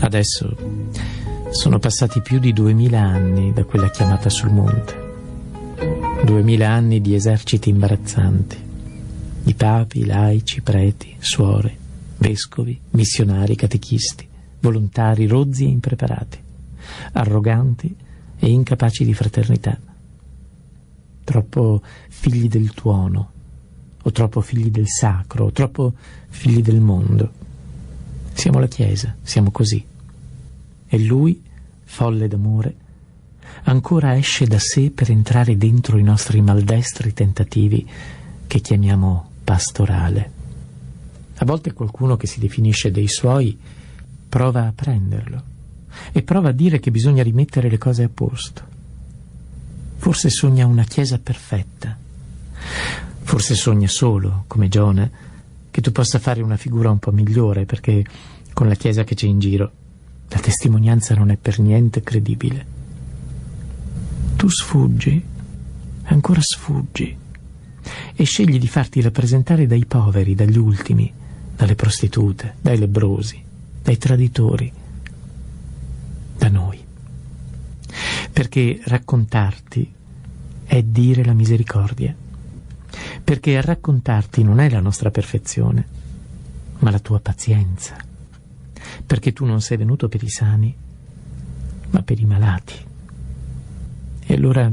Adesso sono passati più di 2000 anni da quella chiamata sul monte. 2000 anni di eserciti imbarazzanti, di papi, laici, preti, suore, vescovi, missionari, catechisti, volontari rozzi e impreparati, arroganti e incapaci di fraternità, troppo figli del tuono, o troppo figli del sacro, o troppo figli del mondo. Siamo la Chiesa, siamo così. E lui, folle d'amore, ancora esce da sé per entrare dentro i nostri maldestri tentativi che chiamiamo pastorale. A volte qualcuno che si definisce dei suoi prova a prenderlo e prova a dire che bisogna rimettere le cose a posto. Forse sogna una Chiesa perfetta. Forse sogna solo, come Giona, che tu possa fare una figura un po' migliore, perché con la Chiesa che c'è in giro la testimonianza non è per niente credibile. Tu sfuggi, ancora sfuggi, e scegli di farti rappresentare dai poveri, dagli ultimi, dalle prostitute, dai lebbrosi, dai traditori, da noi. Perché raccontarti è dire la misericordia. Perché a raccontarti non è la nostra perfezione, ma la tua pazienza. Perché tu non sei venuto per i sani, ma per i malati. E allora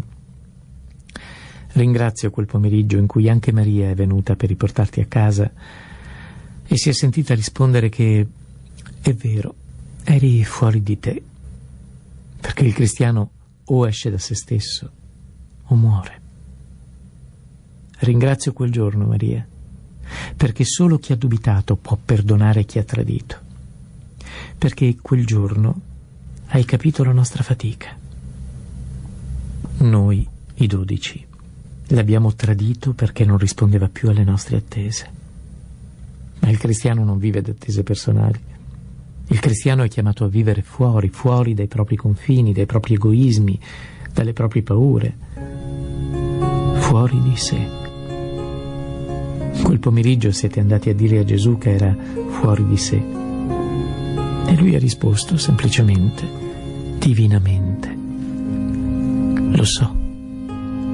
ringrazio quel pomeriggio in cui anche Maria è venuta per riportarti a casa e si è sentita rispondere che è vero, eri fuori di te, perché il cristiano o esce da se stesso o muore. Ringrazio quel giorno, Maria, perché solo chi ha dubitato può perdonare chi ha tradito, perché quel giorno hai capito la nostra fatica. Noi, i 12, l'abbiamo tradito perché non rispondeva più alle nostre attese. Ma il cristiano non vive d'attese personali. Il cristiano è chiamato a vivere fuori dai propri confini, dai propri egoismi, dalle proprie paure, fuori di sé. Quel pomeriggio siete andati a dire a Gesù che era fuori di sé. E lui ha risposto semplicemente, divinamente: lo so.